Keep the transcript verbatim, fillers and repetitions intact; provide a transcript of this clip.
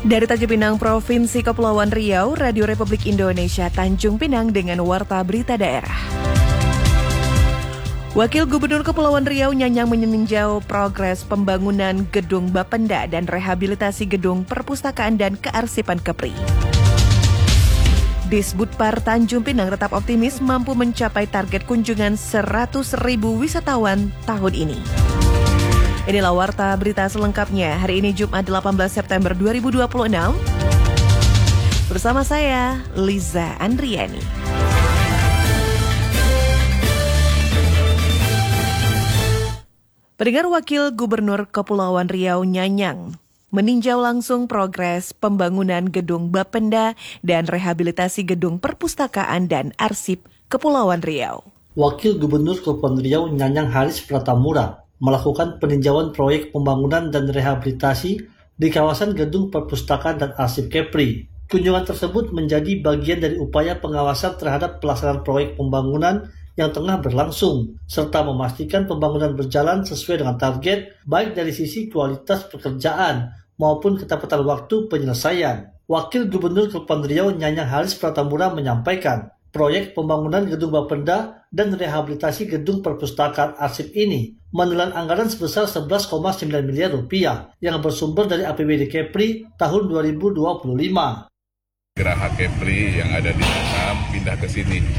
Dari Tanjung Pinang, Provinsi Kepulauan Riau, Radio Republik Indonesia Tanjung Pinang dengan Warta Berita Daerah. Wakil Gubernur Kepulauan Riau Nyanyang meninjau progres pembangunan gedung Bapenda dan rehabilitasi gedung perpustakaan dan kearsipan Kepri. Disbudpar Tanjung Pinang tetap optimis mampu mencapai target kunjungan seratus ribu wisatawan tahun ini. Inilah Warta Berita selengkapnya hari ini Jumat delapan belas September dua ribu dua puluh enam. Bersama saya, Liza Andriani. Pendengar, Wakil Gubernur Kepulauan Riau Nyanyang meninjau langsung progres pembangunan gedung Bapenda dan rehabilitasi gedung perpustakaan dan arsip Kepulauan Riau. Wakil Gubernur Kepulauan Riau Nyanyang Haris Pratamura melakukan peninjauan proyek pembangunan dan rehabilitasi di kawasan gedung perpustakaan dan arsip Kepri. Kunjungan tersebut menjadi bagian dari upaya pengawasan terhadap pelaksanaan proyek pembangunan yang tengah berlangsung, serta memastikan pembangunan berjalan sesuai dengan target, baik dari sisi kualitas pekerjaan maupun ketepatan waktu penyelesaian. Wakil Gubernur Kepulauan Riau Nyanyang Haris Pratamura menyampaikan, proyek pembangunan gedung Bapenda dan rehabilitasi gedung perpustakaan arsip ini menelan anggaran sebesar sebelas koma sembilan miliar rupiah yang bersumber dari A P B D Kepri tahun dua ribu dua puluh lima. Geraha Kepri yang ada di sana pindah ke sini.